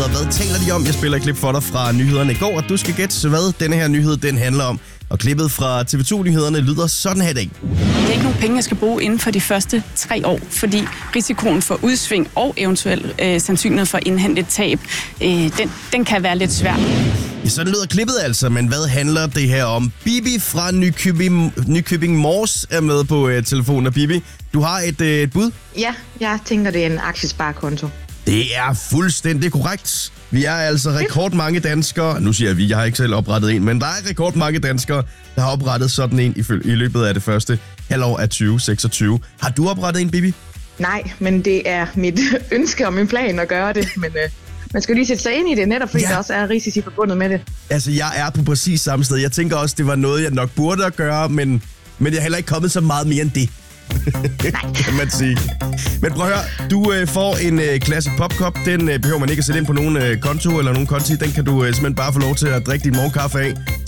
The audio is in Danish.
hvad taler de om? Jeg spiller et klip for dig fra nyhederne i går, og du skal gætte, hvad denne her nyhed den handler om. Og klippet fra TV2-nyhederne lyder sådan her i dag. Det er ikke nogen penge, jeg skal bruge inden for de første 3 år, fordi risikoen for udsving og eventuelt sandsynlighed for at indhente et tab, den kan være lidt svær. Ja, sådan lyder klippet altså, men hvad handler det her om? Bibi fra Nykøbing Mors er med på telefonen. Og Bibi, du har et bud? Ja, jeg tænker, det er en aktiesparekonto. Det er fuldstændig korrekt. Vi er altså rekordmange danskere, nu siger jeg jeg har ikke selv oprettet en, men der er rekordmange danskere, der har oprettet sådan en i løbet af det første halvår af 2026. Har du oprettet en, Bibi? Nej, men det er mit ønske og min plan at gøre det, men man skal lige sætte sig ind i det, netop fordi der også er risici forbundet med det. Altså, jeg er på præcis samme sted. Jeg tænker også, det var noget, jeg nok burde at gøre, men jeg er heller ikke kommet så meget mere end det. Kan man sige. Men prøv at høre, du får en Classic Popkop. Den behøver man ikke at sætte ind på nogen konto eller nogen konti. Den kan du simpelthen bare få lov til at drikke din morgenkaffe af.